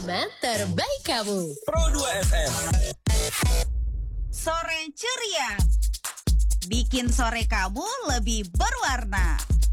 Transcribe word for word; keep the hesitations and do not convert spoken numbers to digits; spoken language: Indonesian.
Segmen terbaik kamu Pro dua F M. Sore ceria, bikin sore kamu lebih berwarna.